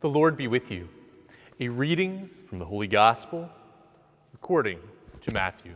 The Lord be with you. A reading from the Holy Gospel according to Matthew.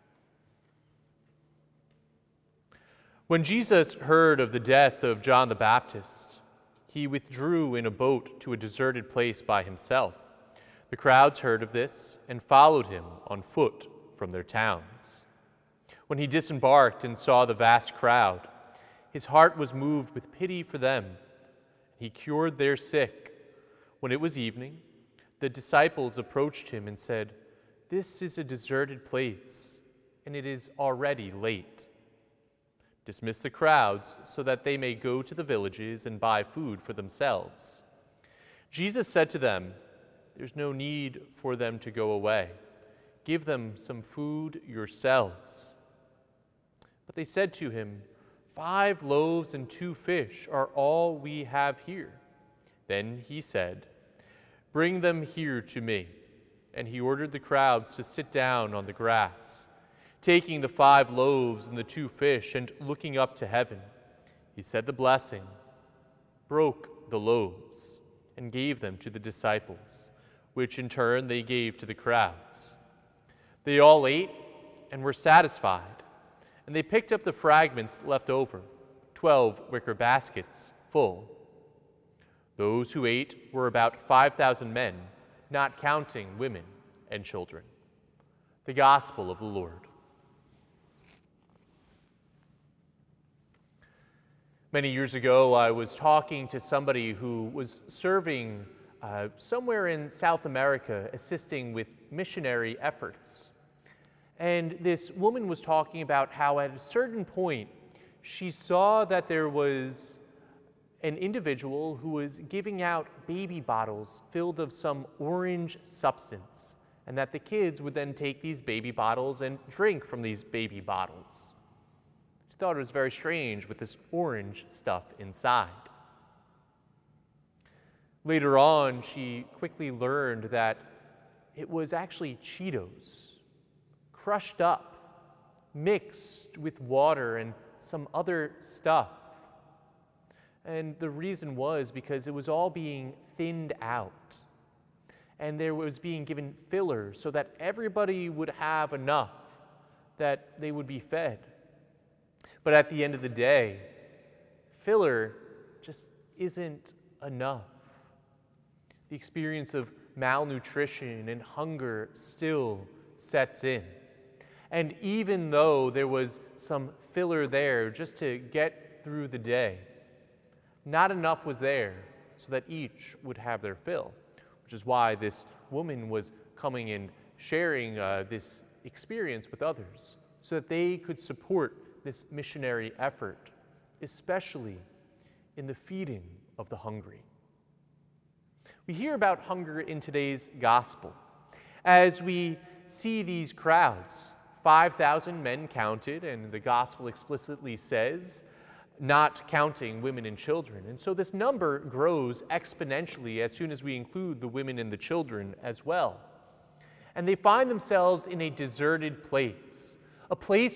When Jesus heard of the death of John the Baptist, he withdrew in a boat to a deserted place by himself. The crowds heard of this and followed him on foot from their towns. When he disembarked and saw the vast crowd, his heart was moved with pity for them. He cured their sick. When it was evening, the disciples approached him and said, "This is a deserted place, and it is already late. Dismiss the crowds so that they may go to the villages and buy food for themselves." Jesus said to them, "There's no need for them to go away. Give them some food yourselves." But they said to him, "5 loaves and 2 fish are all we have here." Then he said, "Bring them here to me." And he ordered the crowds to sit down on the grass. Taking the 5 loaves and the 2 fish and looking up to heaven, he said the blessing, broke the loaves, and gave them to the disciples, which in turn they gave to the crowds. They all ate and were satisfied, and they picked up the fragments left over, 12 wicker baskets full. Those who ate were about 5,000 men, not counting women and children. The Gospel of the Lord. Many years ago, I was talking to somebody who was serving somewhere in South America, assisting with missionary efforts. And this woman was talking about how at a certain point, she saw that there was an individual who was giving out baby bottles filled of some orange substance, and that the kids would then take these baby bottles and drink from these baby bottles. She thought it was very strange with this orange stuff inside. Later on, she quickly learned that it was actually Cheetos, crushed up, mixed with water and some other stuff. And the reason was because it was all being thinned out. And there was being given fillers so that everybody would have enough that they would be fed. But at the end of the day, filler just isn't enough. The experience of malnutrition and hunger still sets in. And even though there was some filler there just to get through the day, not enough was there so that each would have their fill, which is why this woman was coming and sharing this experience with others so that they could support this missionary effort, especially in the feeding of the hungry. We hear about hunger in today's gospel as we see these crowds, 5,000 men counted, and the gospel explicitly says, not counting women and children. And so this number grows exponentially as soon as we include the women and the children as well. And they find themselves in a deserted place, a place